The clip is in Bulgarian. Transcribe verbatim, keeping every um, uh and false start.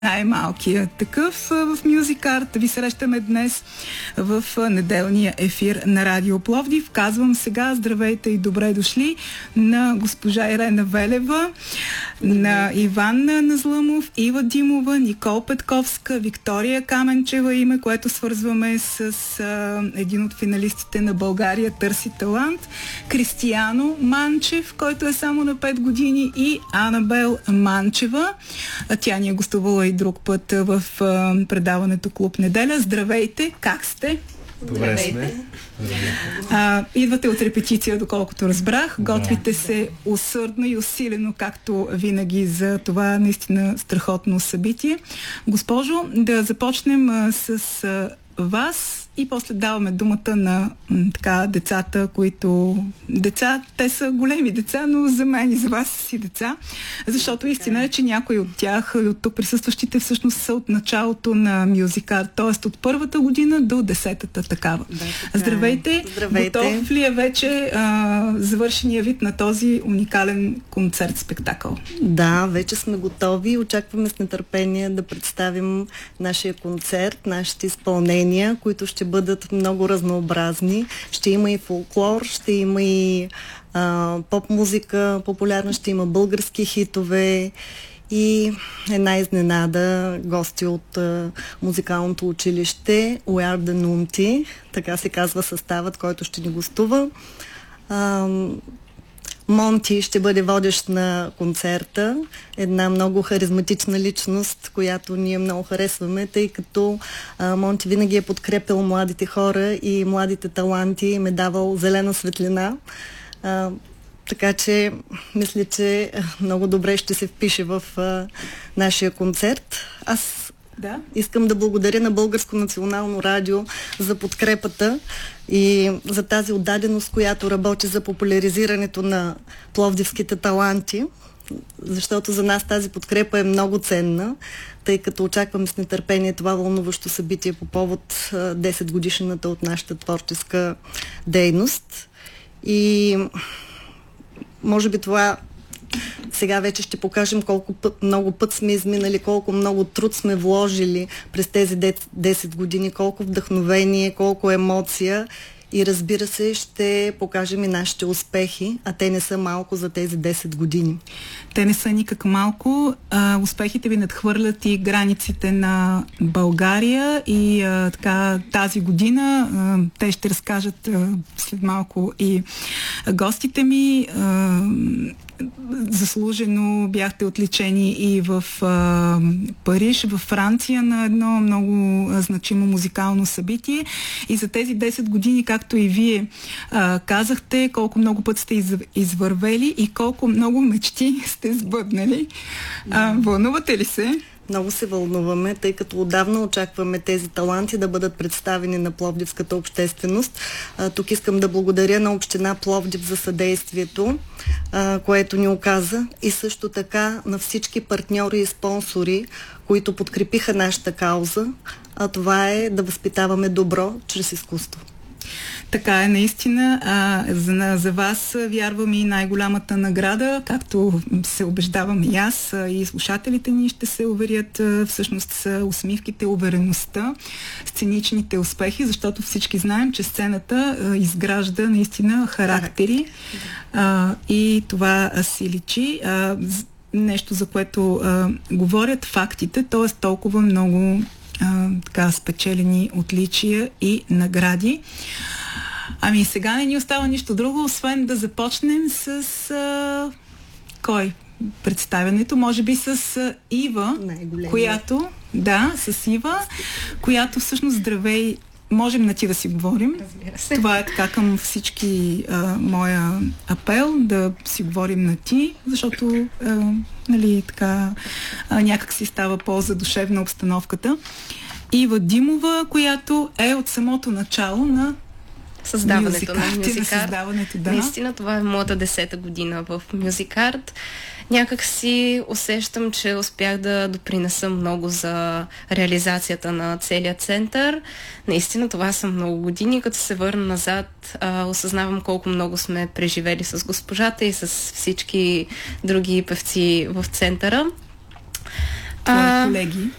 най-малкият такъв в Music Art. Ви срещаме днес в неделния ефир на Радио Пловдив. Казвам сега здравейте и добре дошли на госпожа Ирена Велева, на Иван Назлъмов, Ива Димова, Никол Петковска, Виктория Каменчева, име, което свързваме с а, един от финалистите на България Търси талант, Кристияно Манчев, който е само на пет години, и Анабел Манчева. Тя ни е гостувала и друг път в а, предаването Клуб Неделя. Здравейте, как сте? Добре сме. А, идвате от репетиция, доколкото разбрах. Готвите се усърдно и усилено, както винаги, за това наистина страхотно събитие. Госпожо, да започнем а, с а, вас и после даваме думата на м, така, децата, които... Деца, те са големи деца, но за мен и за вас си деца. Защото истина е, че някои от тях, и от тук присъстващите, всъщност са от началото на Music Art, т.е. от първата година до десетата такава. Да, така. Здравейте! Здравейте! Готов ли е вече а, завършения вид на този уникален концерт-спектакъл? Да, вече сме готови. Очакваме с нетърпение да представим нашия концерт, нашите изпълнения, които ще бъдат много разнообразни. Ще има и фолклор, ще има и а, поп-музика популярна, ще има български хитове и една изненада, гости от а, музикалното училище We Are The Nunti, така се казва съставът, който ще ни гостува. А, Монти ще бъде водещ на концерта, една много харизматична личност, която ние много харесваме, тъй като а, Монти винаги е подкрепил младите хора и младите таланти, им е давал зелена светлина. А, така че мисля, че много добре ще се впише в а, нашия концерт. Аз Да. Искам да благодаря на Българско национално радио за подкрепата и за тази отдаденост, която работи за популяризирането на пловдивските таланти, защото за нас тази подкрепа е много ценна, тъй като очакваме с нетърпение това вълнуващо събитие по повод десет годишнината от нашата творческа дейност. И може би това сега вече ще покажем колко път, много път сме изминали, колко много труд сме вложили през тези десет години, колко вдъхновение, колко емоция, и разбира се, ще покажем и нашите успехи, а те не са малко за тези десет години. Те не са никак малко. А, успехите ви надхвърлят и границите на България и а, така тази година а, те ще разкажат а, след малко и гостите ми. А, заслужено бяхте отличени и в а, Париж, във Франция на едно много а, значимо музикално събитие. И за тези десет години, както и вие а, казахте, колко много път сте из, извървели и колко много мечти сте сбъднали. А, вълнувате ли се? Много се вълнуваме, тъй като отдавна очакваме тези таланти да бъдат представени на пловдивската общественост. А, тук искам да благодаря на община Пловдив за съдействието, а, което ни оказа, и също така на всички партньори и спонсори, които подкрепиха нашата кауза, а това е да възпитаваме добро чрез изкуство. Така е, наистина. А, за, за вас вярвам и най-голямата награда, както се убеждавам и аз, и слушателите ни ще се уверят, всъщност са усмивките, увереността, сценичните успехи, защото всички знаем, че сцената а, изгражда наистина характери, а, и това а, си личи. А, нещо, за което а, говорят фактите, т.е. толкова много а, така спечелени отличия и награди. Ами сега не ни остава нищо друго, освен да започнем с а, кой? Представянето, може би с а, Ива, която, да, с Ива, която всъщност здравей, можем на ти да си говорим. Това е така към всички а, моя апел, да си говорим на ти, защото а, нали, така а, някак си става по-задушевна обстановката. Ива Димова, която е от самото начало на създаването на Music Art. Да. Наистина това е моята десета година в Music Art. Някак си усещам, че успях да допринеса много за реализацията на целия център. Наистина това са много години. Като се върна назад, а, осъзнавам колко много сме преживели с госпожата и с всички други певци в центъра. Твои колеги.